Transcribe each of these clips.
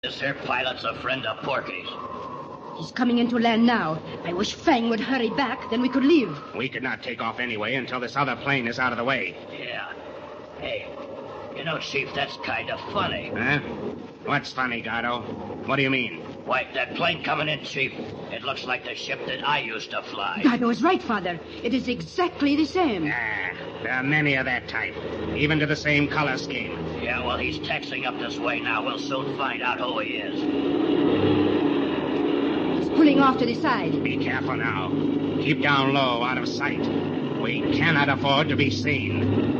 This here pilot's a friend of Porky's. He's coming into land now. I wish Fang would hurry back, then we could leave. We could not take off anyway until this other plane is out of the way. Yeah. Hey, you know, Chief, that's kind of funny. Huh? What's funny, Gardo? What do you mean? Why, that plane coming in, Chief, it looks like the ship that I used to fly. Gardo is right, Father. It is exactly the same. There are many of that type, even to the same color scheme. Yeah, well, he's taxiing up this way now. We'll soon find out who he is. He's pulling off to the side. Be careful now. Keep down low, out of sight. We cannot afford to be seen.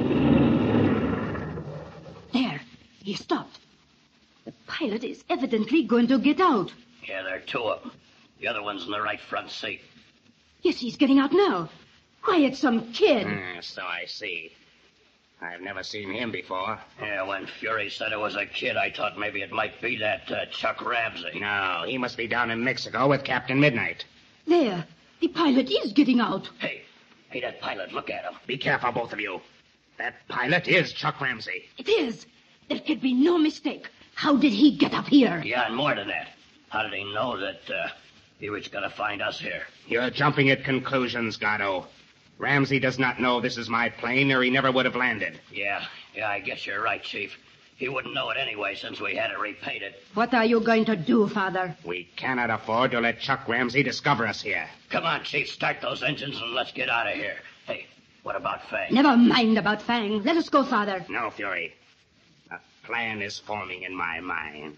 There, he stopped. The pilot is evidently going to get out. Yeah, there are two of them. The other one's in the right front seat. Yes, he's getting out now. Why, it's some kid. So I see. I've never seen him before. Yeah, when Fury said it was a kid, I thought maybe it might be that Chuck Ramsey. No, he must be down in Mexico with Captain Midnight. There, the pilot is getting out. Hey, that pilot, look at him. Be careful, both of you. That pilot is Chuck Ramsey. It is. There could be no mistake. How did he get up here? Yeah, and more than that. How did he know that he was going to find us here? You're jumping at conclusions, Gardo. Ramsey does not know this is my plane, or he never would have landed. Yeah, I guess you're right, Chief. He wouldn't know it anyway since we had it repainted. What are you going to do, Father? We cannot afford to let Chuck Ramsey discover us here. Come on, Chief, start those engines and let's get out of here. Hey, what about Fang? Never mind about Fang. Let us go, Father. No, Fury. A plan is forming in my mind.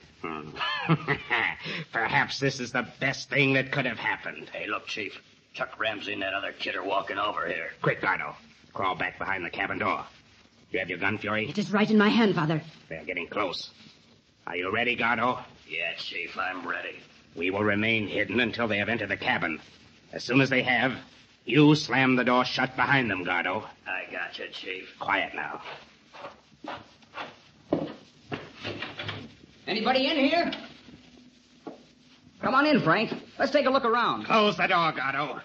Perhaps this is the best thing that could have happened. Hey, look, Chief. Chuck Ramsey and that other kid are walking over here. Quick, Gardo. Crawl back behind the cabin door. You have your gun, Fury? It is right in my hand, Father. They're getting close. Are you ready, Gardo? Yeah, Chief, I'm ready. We will remain hidden until they have entered the cabin. As soon as they have, you slam the door shut behind them, Gardo. I got you, Chief. Quiet now. Anybody in here? Come on in, Frank. Let's take a look around. Close the door, Gardo.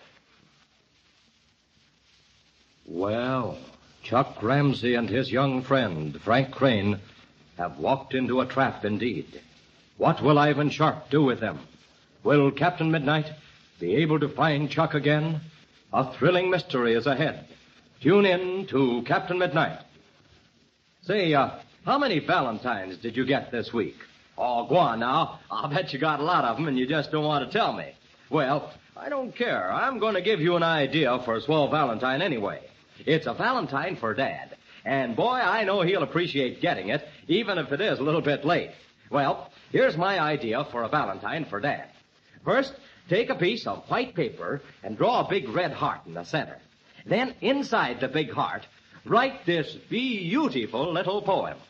Well, Chuck Ramsey and his young friend, Frank Crane, have walked into a trap indeed. What will Ivan Sharp do with them? Will Captain Midnight be able to find Chuck again? A thrilling mystery is ahead. Tune in to Captain Midnight. Say, how many Valentines did you get this week? Oh, go on now. I'll bet you got a lot of them and you just don't want to tell me. Well, I don't care. I'm going to give you an idea for a swell Valentine anyway. It's a Valentine for Dad. And, boy, I know he'll appreciate getting it, even if it is a little bit late. Well, here's my idea for a Valentine for Dad. First, take a piece of white paper and draw a big red heart in the center. Then, inside the big heart, write this beautiful little poem.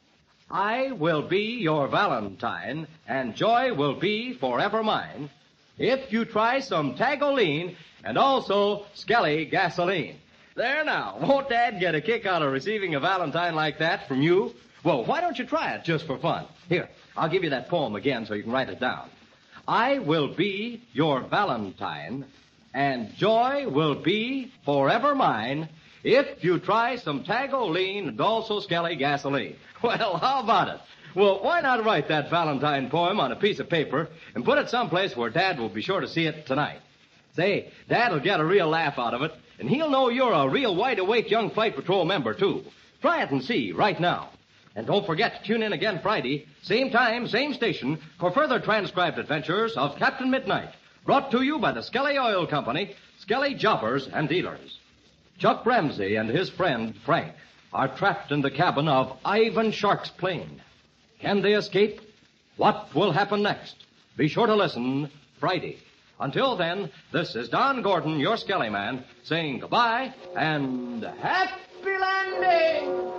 I will be your Valentine, and joy will be forever mine, if you try some Tagoline and also Skelly gasoline. There now, won't Dad get a kick out of receiving a Valentine like that from you? Well, why don't you try it just for fun? Here, I'll give you that poem again so you can write it down. I will be your Valentine, and joy will be forever mine, if you try some Tagoline and also Skelly gasoline. Well, how about it? Well, why not write that Valentine poem on a piece of paper and put it someplace where Dad will be sure to see it tonight? Say, Dad will get a real laugh out of it, and he'll know you're a real wide-awake young Flight Patrol member, too. Try it and see right now. And don't forget to tune in again Friday, same time, same station, for further transcribed adventures of Captain Midnight, brought to you by the Skelly Oil Company, Skelly Jobbers and Dealers. Chuck Ramsey and his friend, Frank, are trapped in the cabin of Ivan Shark's plane. Can they escape? What will happen next? Be sure to listen Friday. Until then, this is Don Gordon, your Skelly Man, saying goodbye and happy landing!